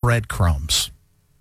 breadcrumbs,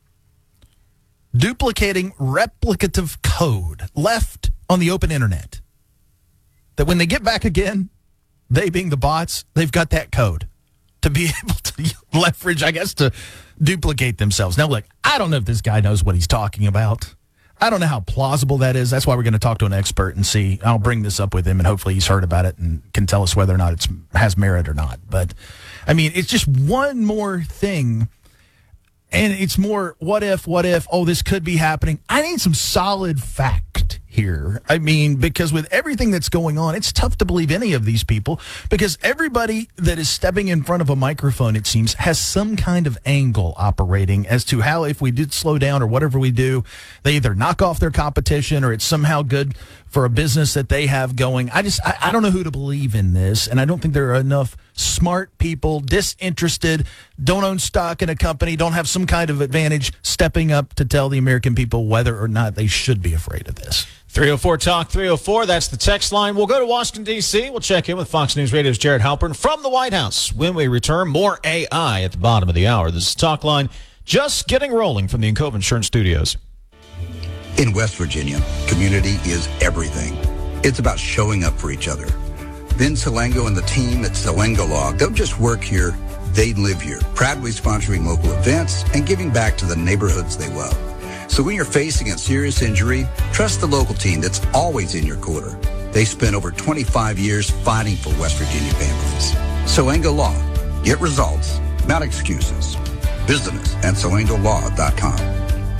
duplicating replicative code left on the open internet, that when they get back again, they being the bots, they've got that code to be able to leverage, I guess, to duplicate themselves. Now, look, I don't know if this guy knows what he's talking about. I don't know how plausible that is. That's why we're going to talk to an expert and see. I'll bring this up with him, and hopefully he's heard about it and can tell us whether or not it has merit or not. But, I mean, it's just one more thing, and it's more what if, oh, this could be happening. I need some solid fact here. I mean, because with everything that's going on, it's tough to believe any of these people, because everybody that is stepping in front of a microphone, it seems, has some kind of angle operating as to how, if we did slow down or whatever we do, they either knock off their competition or it's somehow good for a business that they have going. I don't know who to believe in this, and I don't think there are enough smart people, disinterested, don't own stock in a company, don't have some kind of advantage, stepping up to tell the American people whether or not they should be afraid of this. 304-TALK-304, that's the text line. We'll go to Washington, D.C. We'll check in with Fox News Radio's Jared Halpern from the White House. When we return, more AI at the bottom of the hour. This is Talk Line, just getting rolling from the Encova Insurance Studios. In West Virginia, community is everything. It's about showing up for each other. Vin Salengo and the team at Salengo Law don't just work here, they live here, proudly sponsoring local events and giving back to the neighborhoods they love. So when you're facing a serious injury, trust the local team that's always in your corner. They spent over 25 years fighting for West Virginia families. Salengo Law. Get results, not excuses. Visit us at salengolaw.com.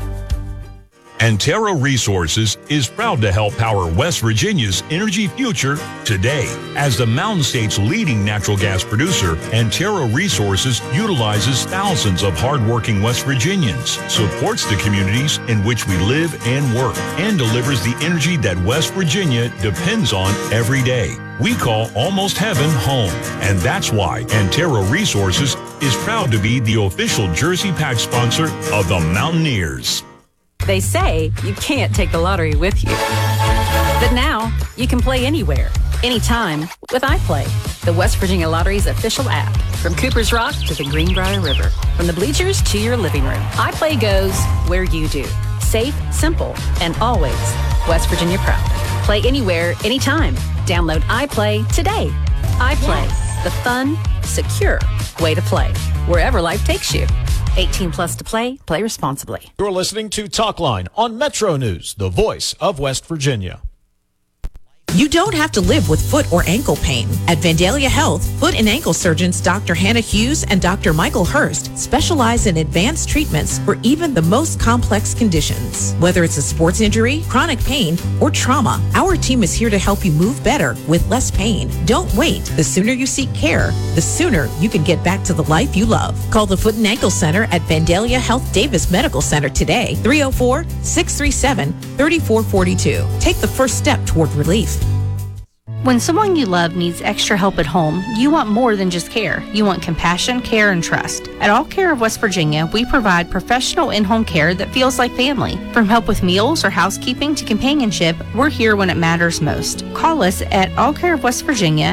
Antero Resources is proud to help power West Virginia's energy future today. As the Mountain State's leading natural gas producer, Antero Resources utilizes thousands of hardworking West Virginians, supports the communities in which we live and work, and delivers the energy that West Virginia depends on every day. We call Almost Heaven home, and that's why Antero Resources is proud to be the official Jersey Patch sponsor of the Mountaineers. They say you can't take the lottery with you. But now, you can play anywhere, anytime with iPlay, the West Virginia Lottery's official app. From Cooper's Rock to the Greenbrier River, from the bleachers to your living room, iPlay goes where you do. Safe, simple, and always West Virginia proud. Play anywhere, anytime. Download iPlay today. iPlay, the fun, secure way to play, wherever life takes you. 18 plus to play. Play responsibly. You're listening to Talk Line on Metro News, the voice of West Virginia. You don't have to live with foot or ankle pain. At Vandalia Health, foot and ankle surgeons Dr. Hannah Hughes and Dr. Michael Hurst specialize in advanced treatments for even the most complex conditions. Whether it's a sports injury, chronic pain, or trauma, our team is here to help you move better with less pain. Don't wait. The sooner you seek care, the sooner you can get back to the life you love. Call the Foot and Ankle Center at Vandalia Health Davis Medical Center today, 304-637-3442. Take the first step toward relief. When someone you love needs extra help at home, you want more than just care. You want compassion, care, and trust. At All Care of West Virginia, we provide professional in-home care that feels like family. From help with meals or housekeeping to companionship, we're here when it matters most. Call us at All Care of West Virginia,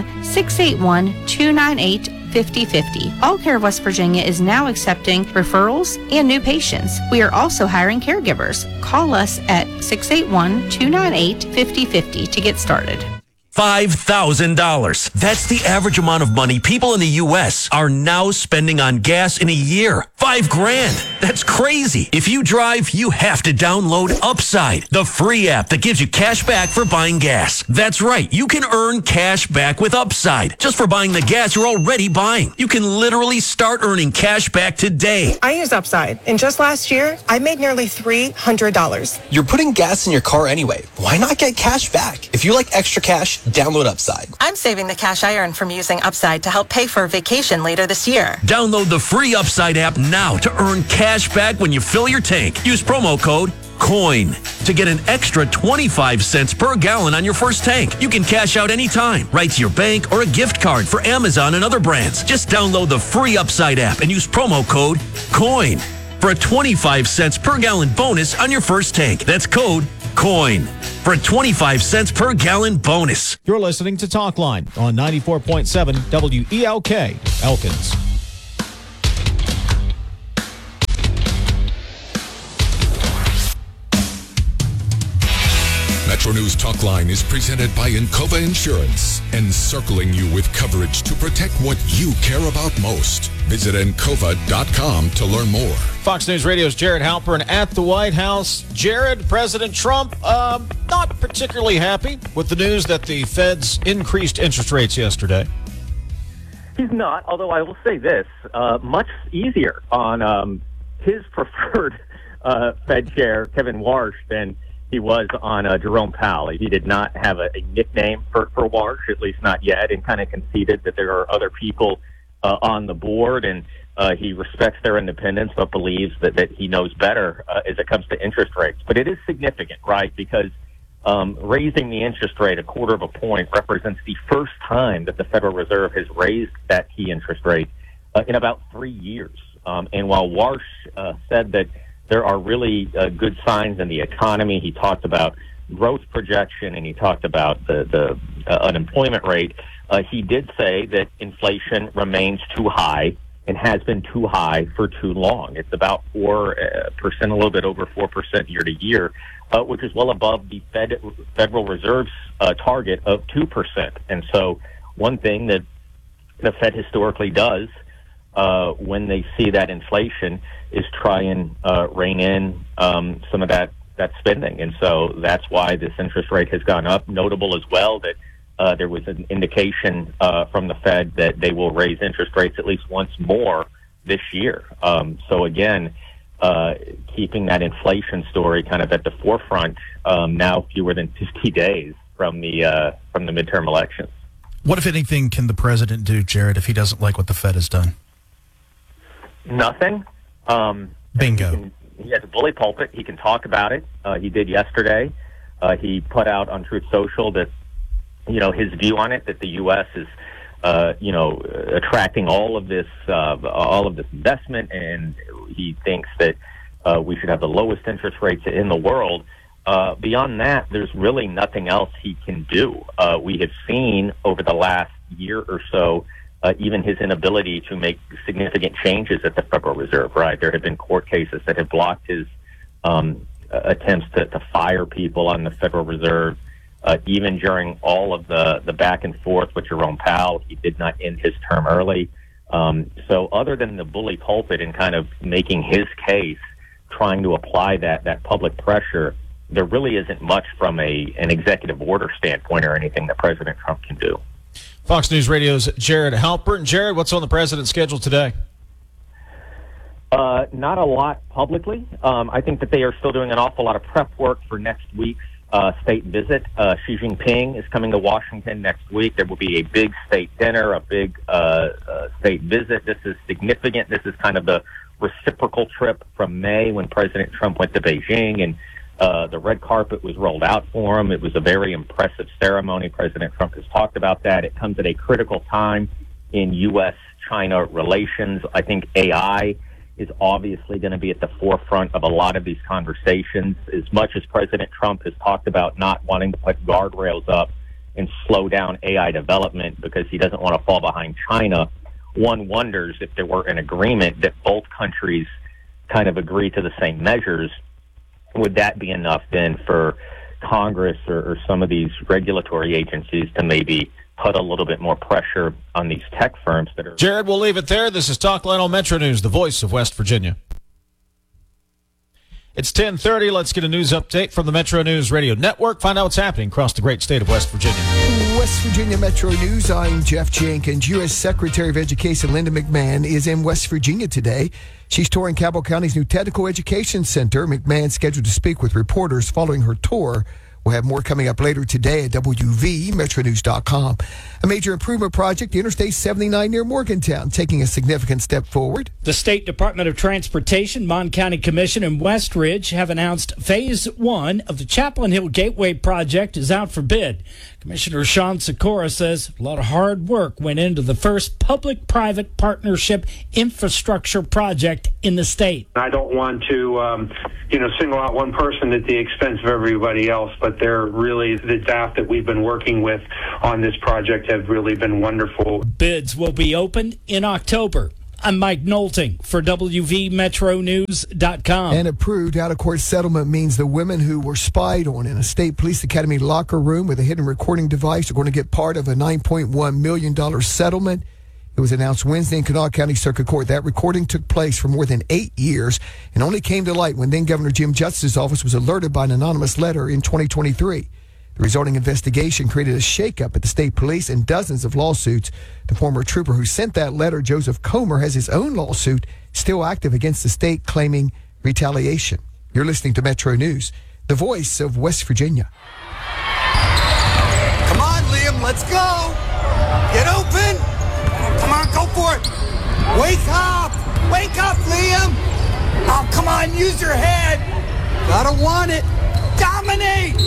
681-298-5050. All Care of West Virginia is now accepting referrals and new patients. We are also hiring caregivers. Call us at 681-298-5050 to get started. $5,000. That's the average amount of money people in the U.S. are now spending on gas in a year. $5,000. That's crazy. If you drive, you have to download Upside, the free app that gives you cash back for buying gas. That's right. You can earn cash back with Upside just for buying the gas you're already buying. You can literally start earning cash back today. I use Upside, and just last year, I made nearly $300. You're putting gas in your car anyway. Why not get cash back? If you like extra cash, download Upside. I'm saving the cash I earn from using Upside to help pay for a vacation later this year. Download the free Upside app now to earn cash back when you fill your tank. Use promo code COIN to get an extra 25 cents per gallon on your first tank. You can cash out anytime, right to your bank or a gift card for Amazon and other brands. Just download the free Upside app and use promo code COIN for a 25 cents per gallon bonus on your first tank. That's code COIN for a 25 cents per gallon bonus. You're listening to Talk Line on 94.7 WELK, Elkins. Metro News Talk Line is presented by Encova Insurance, encircling you with coverage to protect what you care about most. Visit Encova.com to learn more. Fox News Radio's Jared Halpern at the White House. Jared, President Trump, not particularly happy with the news that the Feds increased interest rates yesterday. He's not, although I will say this, much easier on his preferred Fed chair, Kevin Warsh, than he was on Jerome Powell. He did not have a nickname for Warsh, at least not yet, and kind of conceded that there are other people on the board, and he respects their independence, but believes that he knows better as it comes to interest rates. But it is significant, right, because raising the interest rate 1/4 of a point represents the first time that the Federal Reserve has raised that key interest rate in about 3 years. And while Warsh said that there are really good signs in the economy, he talked about growth projection and he talked about the unemployment rate. He did say that inflation remains too high and has been too high for too long. It's about 4%, a little bit over 4% year to year, which is well above the Federal Reserve's target of 2%. And so one thing that the Fed historically does when they see that inflation is try and rein in some of that spending. And so that's why this interest rate has gone up. Notable as well that there was an indication from the Fed that they will raise interest rates at least once more this year. So again, keeping that inflation story kind of at the forefront now fewer than 50 days from the midterm elections. What, if anything, can the president do, Jared, if he doesn't like what the Fed has done? Nothing. Bingo. He has a bully pulpit. He can talk about it. He did yesterday. He put out on Truth Social that, his view on it, that the U.S. is, attracting all of this investment, and he thinks that we should have the lowest interest rates in the world. Beyond that, there's really nothing else he can do. We have seen over the last year or so even his inability to make significant changes at the Federal Reserve, right? There have been court cases that have blocked his attempts to fire people on the Federal Reserve. Even during all of the back and forth with Jerome Powell, he did not end his term early. So other than the bully pulpit and kind of making his case, trying to apply that public pressure, there really isn't much from an executive order standpoint or anything that President Trump can do. Fox News Radio's Jared Halpern. Jared, what's on the president's schedule today? Not a lot publicly. I think that they are still doing an awful lot of prep work for next week's state visit. Xi Jinping is coming to Washington next week. There will be a big state dinner, a big state visit. This is significant. This is kind of the reciprocal trip from May when President Trump went to Beijing and the red carpet was rolled out for him. It was a very impressive ceremony. President Trump has talked about that. It comes at a critical time in U.S.-China relations. I think AI is obviously going to be at the forefront of a lot of these conversations. As much as President Trump has talked about not wanting to put guardrails up and slow down AI development because he doesn't want to fall behind China, one wonders if there were an agreement that both countries kind of agree to the same measures, would that be enough then for Congress or some of these regulatory agencies to maybe put a little bit more pressure on these tech firms that are... Jared, we'll leave it there. This is Talkline on Metro News, the voice of West Virginia. It's 10:30. Let's get a news update from the Metro News Radio Network. Find out what's happening across the great state of West Virginia. West Virginia Metro News, I'm Jeff Jenkins. U.S. Secretary of Education Linda McMahon is in West Virginia today. She's touring Cabell County's new Technical Education Center. McMahon's scheduled to speak with reporters following her tour. We'll have more coming up later today at WVMetroNews.com. A major improvement project, the Interstate 79 near Morgantown, taking a significant step forward. The State Department of Transportation, Mon County Commission, and Westridge have announced Phase 1 of the Chaplain Hill Gateway project is out for bid. Commissioner Sean Sikora says a lot of hard work went into the first public-private partnership infrastructure project in the state. I don't want to, single out one person at the expense of everybody else, but they're really the staff that we've been working with on this project have really been wonderful. Bids will be opened in October. I'm Mike Nolting for WVMetroNews.com. An approved out-of-court settlement means the women who were spied on in a state police academy locker room with a hidden recording device are going to get part of a $9.1 million settlement. It was announced Wednesday in Kanawha County Circuit Court. That recording took place for more than 8 years and only came to light when then-Governor Jim Justice's office was alerted by an anonymous letter in 2023. The resulting investigation created a shakeup at the state police and dozens of lawsuits. The former trooper who sent that letter, Joseph Comer, has his own lawsuit still active against the state claiming retaliation. You're listening to Metro News, the voice of West Virginia. Come on, Liam, let's go. Get open. Come on, go for it. Wake up. Wake up, Liam. Oh, come on, use your head. Gotta want it. Dominate.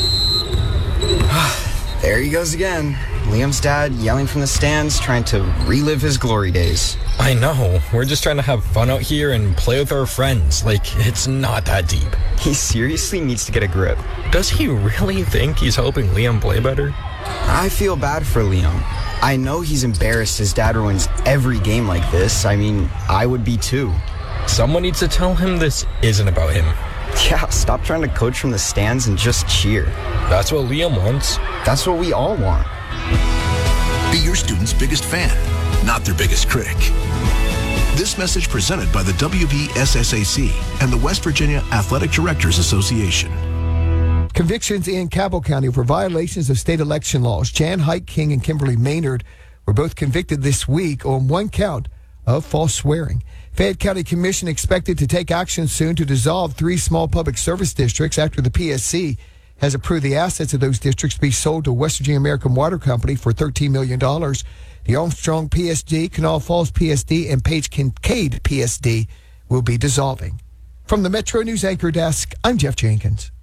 There he goes again. Liam's dad yelling from the stands, trying to relive his glory days. I know. We're just trying to have fun out here and play with our friends. Like, it's not that deep. He seriously needs to get a grip. Does he really think he's helping Liam play better? I feel bad for Liam. I know he's embarrassed his dad ruins every game like this. I mean, I would be too. Someone needs to tell him this isn't about him. Yeah, stop trying to coach from the stands and just cheer. That's what Liam wants. That's what we all want. Be your student's biggest fan, not their biggest critic. This message presented by the WVSSAC and the West Virginia Athletic Directors Association. Convictions in Cabell County for violations of state election laws. Jan Hike King and Kimberly Maynard were both convicted this week on one count of false swearing. Fayette County Commission expected to take action soon to dissolve 3 small public service districts after the PSC has approved the assets of those districts to be sold to West Virginia American Water Company for $13 million. The Armstrong PSD, Kanawha Falls PSD, and Page Kincaid PSD will be dissolving. From the Metro News Anchor Desk, I'm Jeff Jenkins.